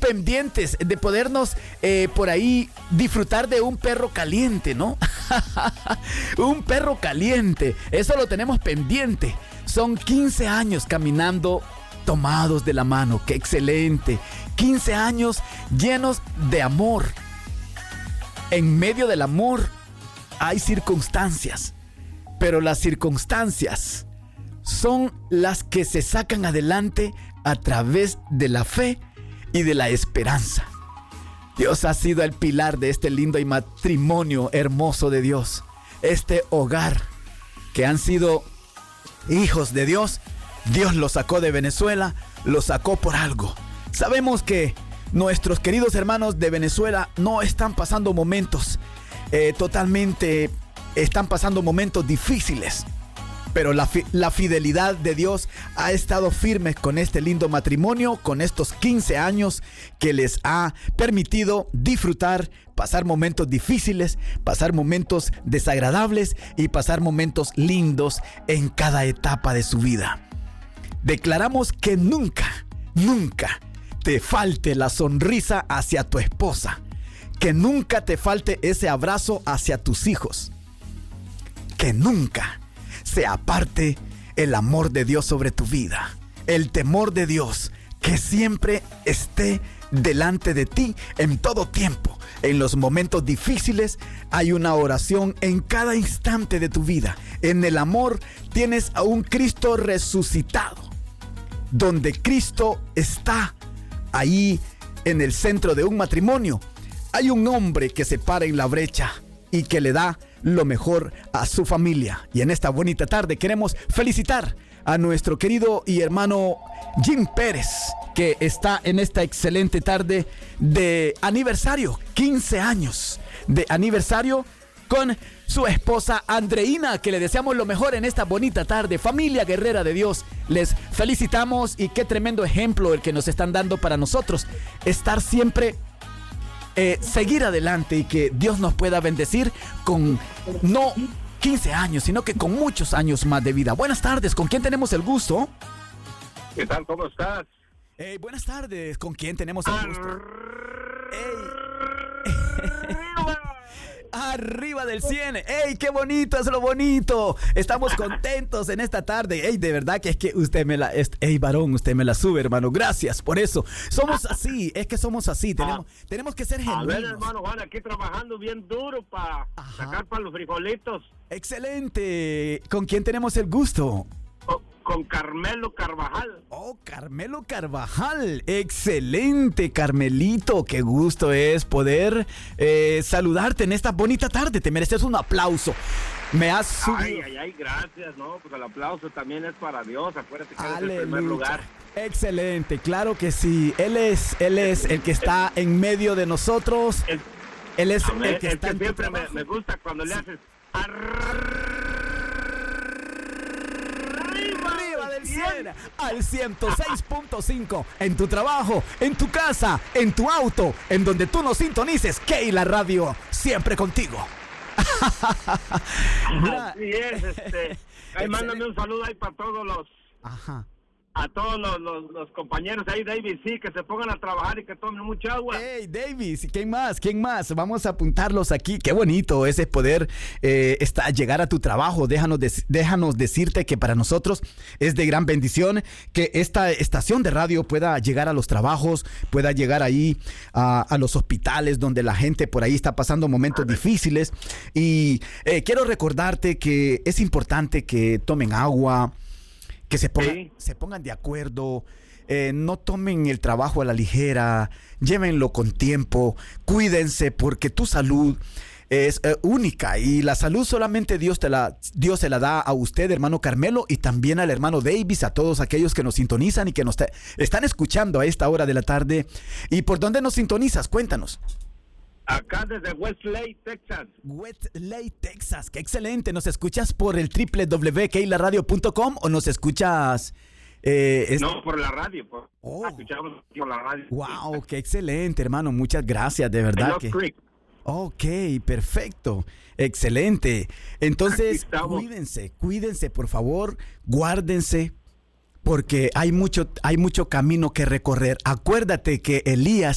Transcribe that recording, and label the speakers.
Speaker 1: pendientes de podernos por ahí disfrutar de un perro caliente, ¿no? Un perro caliente, eso lo tenemos pendiente. Son 15 años caminando tomados de la mano, qué excelente. 15 años llenos de amor. En medio del amor hay circunstancias, pero las circunstancias son las que se sacan adelante a través de la fe y de la esperanza. Dios ha sido el pilar de este lindo y matrimonio hermoso de Dios. Este hogar que han sido hijos de Dios. Dios los sacó de Venezuela, los sacó por algo. Sabemos que nuestros queridos hermanos de Venezuela no están pasando momentos están pasando momentos difíciles. Pero la fidelidad de Dios ha estado firme con este lindo matrimonio, con estos 15 años que les ha permitido disfrutar, pasar momentos difíciles, pasar momentos desagradables y pasar momentos lindos en cada etapa de su vida. Declaramos que nunca te falte la sonrisa hacia tu esposa, que nunca te falte ese abrazo hacia tus hijos, que nunca se aparte el amor de Dios sobre tu vida, el temor de Dios, que siempre esté delante de ti en todo tiempo. En los momentos difíciles hay una oración en cada instante de tu vida. En el amor tienes a un Cristo resucitado. Donde Cristo está ahí en el centro de un matrimonio, hay un hombre que se para en la brecha y que le da lo mejor a su familia. Y en esta bonita tarde queremos felicitar a nuestro querido y hermano Jim Pérez, que está en esta excelente tarde de aniversario, 15 años de aniversario con su esposa Andreina, que le deseamos lo mejor en esta bonita tarde. Familia guerrera de Dios, les felicitamos y qué tremendo ejemplo el que nos están dando para nosotros. Estar siempre seguir adelante y que Dios nos pueda bendecir con no 15 años, sino que con muchos años más de vida. Buenas tardes, ¿con quién tenemos el gusto?
Speaker 2: ¿Qué tal? ¿Cómo estás?
Speaker 1: Buenas tardes, ¿con quién tenemos el gusto? Arriba del 100. ¡Ey, qué bonito! Es lo bonito. Estamos contentos en esta tarde. ¡Ey, de verdad que es que usted me la... ¡Ey, varón! Usted me la sube, hermano. Gracias por eso. Somos así. Es que somos así. Tenemos que ser genuinos.
Speaker 2: A ver, hermano Juan, aquí trabajando bien duro para sacar para los frijolitos.
Speaker 1: ¡Excelente! ¿Con quién tenemos el gusto?
Speaker 2: Con Carmelo Carvajal.
Speaker 1: Oh, Carmelo Carvajal. Excelente, Carmelito. Qué gusto es poder saludarte en esta bonita tarde. Te mereces un aplauso. Me has subido.
Speaker 2: Ay, gracias. No, pues el aplauso también es para Dios. Acuérdate que es el primer lugar.
Speaker 1: Excelente, claro que sí. Él es el que está en medio de nosotros. Él es el que está en tu trabajo.
Speaker 2: Siempre me gusta cuando le haces
Speaker 1: al 106.5 en tu trabajo, en tu casa, en tu auto, en donde tú nos sintonices. Keila Radio, siempre contigo.
Speaker 2: Así es, ahí mándame un saludo ahí para todos los a todos los compañeros ahí, David, sí, que se pongan a trabajar y que tomen mucha agua.
Speaker 1: Hey, David, ¿quién más? Vamos a apuntarlos aquí. Qué bonito ese poder llegar a tu trabajo. Déjanos decirte que para nosotros es de gran bendición que esta estación de radio pueda llegar a los trabajos, pueda llegar ahí a los hospitales donde la gente por ahí está pasando momentos difíciles. Y quiero recordarte que es importante que tomen agua, que se pongan de acuerdo, no tomen el trabajo a la ligera, llévenlo con tiempo, cuídense porque tu salud es única y la salud solamente Dios se la da a usted, hermano Carmelo, y también al hermano Davis, a todos aquellos que nos sintonizan y que nos están escuchando a esta hora de la tarde. ¿Y por dónde nos sintonizas? Cuéntanos.
Speaker 2: Acá desde Westlake, Texas.
Speaker 1: Westlake, Texas. Qué excelente. ¿Nos escuchas por el www.keilaradio.com o nos escuchas?
Speaker 2: No, por la radio. Escuchamos por la radio.
Speaker 1: Wow, qué excelente, hermano. Muchas gracias, de verdad. Ok, perfecto. Excelente. Entonces, cuídense, por favor. Guárdense. Porque hay mucho camino que recorrer. Acuérdate que Elías